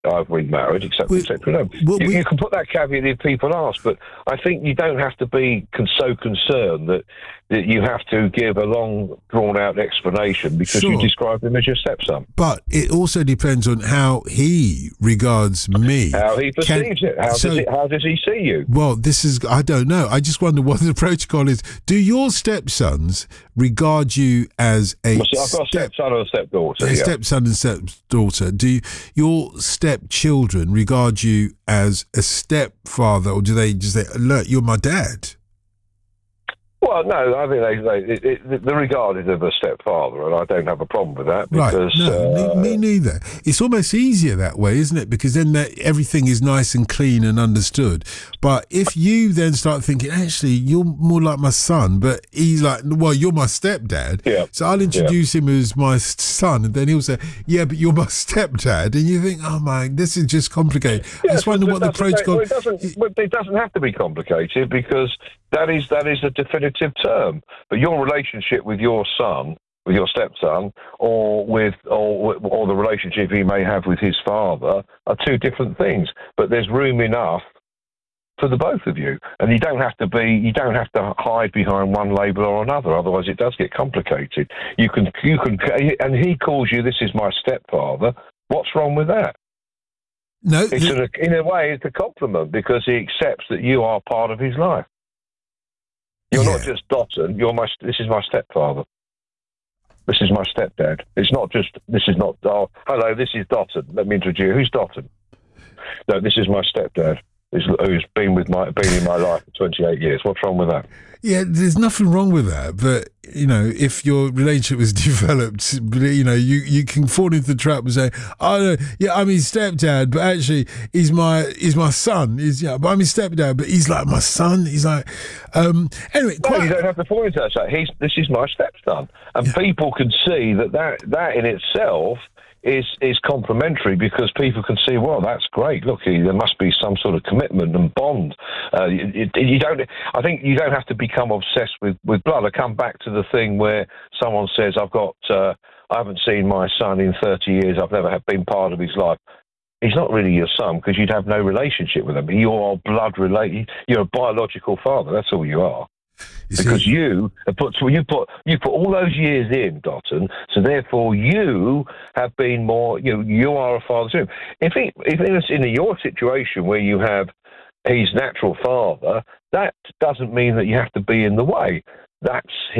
I've remarried, etc. No. You can put that caveat if people ask, but I think you don't have to be so concerned that you have to give a long, drawn-out explanation because you describe him as your stepson. But it also depends on how he regards me. How he perceives it. How does he see you? Well, I don't know. I just wonder what the protocol is. Do your stepsons regard you as a... I've got a stepson and a stepdaughter. A stepson and stepdaughter. Do your stepchildren regard you as a stepfather, or do they just say, look, you're my dad? Well, no, I think they're regarded as a stepfather, and I don't have a problem with that. Because, right, no, me neither. It's almost easier that way, isn't it? Because then everything is nice and clean and understood. But if you then start thinking, actually, you're more like my son, but he's like, well, you're my stepdad, so I'll introduce him as my son, and then he'll say, yeah, but you're my stepdad, and you think, oh my, this is just complicated. I just wonder what the protocol... It doesn't have to be complicated because that is a definitive term, but your relationship with your son, with your stepson, or the relationship he may have with his father are two different things. But there's room enough for the both of you, and you don't have to hide behind one label or another. Otherwise, it does get complicated. You can, and he calls you, this is my stepfather. What's wrong with that? No, in a way, it's a compliment because he accepts that you are part of his life. You're not just Dotton. This is my stepfather. This is my stepdad. It's not just. This is not. Oh, hello. This is Dotton. Let me introduce you. Who's Dotton? No, this is my stepdad. Who's been in my life for 28 years. What's wrong with that? Yeah, there's nothing wrong with that. But if your relationship was developed, you can fall into the trap and say, "Oh, yeah, I'm his stepdad, but actually, he's my son. But I'm his stepdad, but he's like my son. He's like, anyway." You don't have to fall into that. This is my stepson, and people can see that in itself is complimentary because people can see, well, that's great. Look, there must be some sort of commitment and bond. You don't. I think you don't have to become obsessed with blood. I come back to the thing where someone says, I haven't seen my son in 30 years. I've never been part of his life. He's not really your son because you'd have no relationship with him. You're blood related. You're a biological father. That's all you are. Because you put all those years in, Dotton, so therefore you have been more. You are a father to him. If it's in your situation where you have his natural father, that doesn't mean that you have to be in the way. That's